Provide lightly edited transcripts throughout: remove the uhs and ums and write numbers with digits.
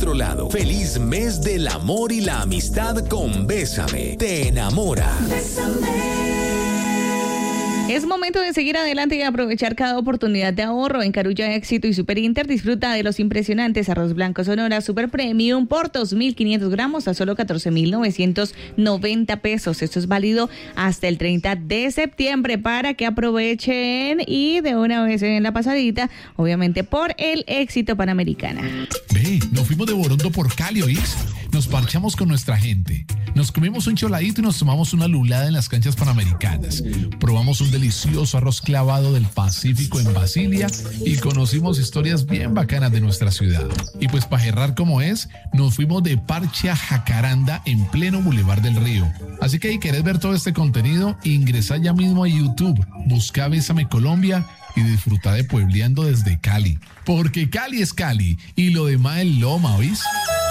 Otro lado. Feliz mes del amor y la amistad con Bésame. Te enamora. Es momento de seguir adelante y aprovechar cada oportunidad de ahorro. En Carulla Éxito y Super Inter disfruta de los impresionantes arroz blanco Sonora Super Premium por 2.500 gramos a solo 14.990 pesos. Esto es válido hasta el 30 de septiembre para que aprovechen y de una vez en la pasadita, obviamente por el Éxito Panamericana. Ve, nos fuimos de Borondo por Cali, ¿oís? Nos parchamos con nuestra gente. Nos comimos un choladito y nos tomamos una lulada en las canchas panamericanas. Probamos un delicioso arroz clavado del Pacífico en Basilia y conocimos historias bien bacanas de nuestra ciudad. Y pues para cerrar como es, nos fuimos de parche a Jacaranda en pleno Boulevard del Río. Así que si querés ver todo este contenido, ingresa ya mismo a YouTube, busca Bésame Colombia y disfruta de puebleando desde Cali. Porque Cali es Cali y lo demás es Loma, ¿oís?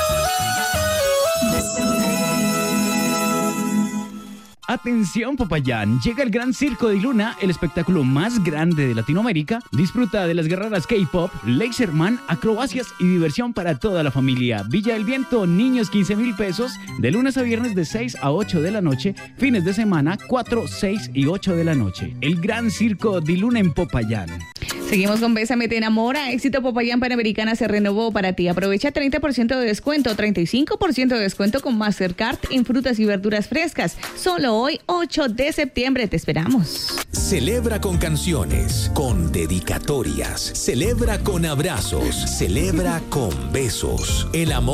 Atención Popayán, llega el Gran Circo de Luna, el espectáculo más grande de Latinoamérica. Disfruta de las guerreras K-pop, Laserman, acrobacias y diversión para toda la familia. Villa del Viento, niños 15,000 pesos, de lunes a viernes de 6 a 8 de la noche, fines de semana 4, 6 y 8 de la noche. El Gran Circo de Luna en Popayán. Seguimos con Bésame Te Enamora. Éxito Popayán Panamericana se renovó para ti. Aprovecha 30% de descuento, 35% de descuento con Mastercard en frutas y verduras frescas. Solo hoy, 8 de septiembre. Te esperamos. Celebra con canciones, con dedicatorias. Celebra con abrazos. Celebra con besos. El amor